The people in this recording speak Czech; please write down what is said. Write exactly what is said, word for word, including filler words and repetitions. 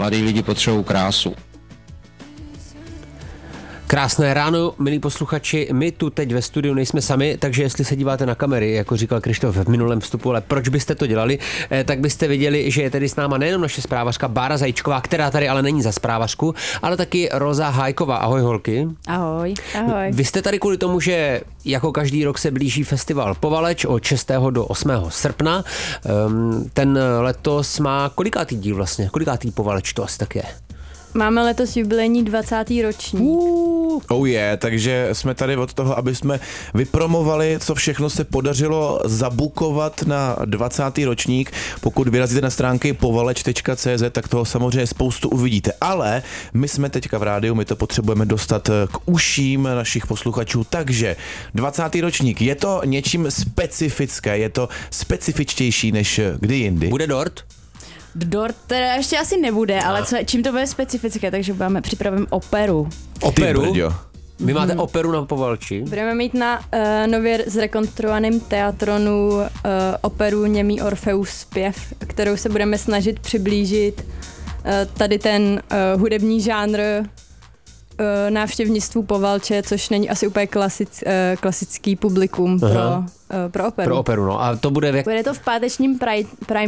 Mladí lidi potřebují krásu. Krásné ráno, milí posluchači, my tu teď ve studiu nejsme sami, takže jestli se díváte na kamery, jako říkal Krištof v minulém vstupu, ale proč byste to dělali, tak byste viděli, že je tedy s náma nejenom naše zprávařka Bára Zajíčková, která tady ale není za zprávařku, ale taky Roza Hájková. Ahoj holky. Ahoj. Ahoj. Vy jste tady kvůli tomu, že jako každý rok se blíží festival Povaleč od šestého do osmého srpna. Ten letos má kolikátý díl vlastně? Kolikátý Povaleč to asi tak je? Máme letos jubilejní dvacátý ročník. Uh, oh je, takže jsme tady od toho, aby jsme vypromovali, co všechno se podařilo zabukovat na dvacátý ročník. Pokud vyrazíte na stránky povaleč tečka cé zet, tak toho samozřejmě spoustu uvidíte. Ale my jsme teďka v rádiu, my to potřebujeme dostat k uším našich posluchačů. Takže dvacátý ročník, je to něčím specifické, je to specifičtější než kdy jindy. Bude dort? Dort teda ještě asi nebude, ale co, čím to bude specifické, takže budeme připravit operu. Operu? Vy máte hmm. operu na Povalči? Budeme mít na uh, nově zrekonstruovaném teatronu uh, operu Němý Orfeus zpěv, kterou se budeme snažit přiblížit uh, tady ten uh, hudební žánr uh, návštěvnictvu Povalče, což není asi úplně klasic, uh, klasický publikum pro, uh, pro operu. Pro operu, no. A to bude v jak... Bude to v pátečním prime